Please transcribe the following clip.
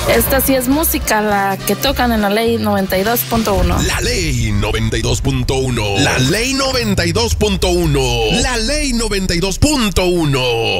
Esta sí es música, la que tocan en la ley 92.1. La ley 92.1. La ley 92.1. La ley 92.1.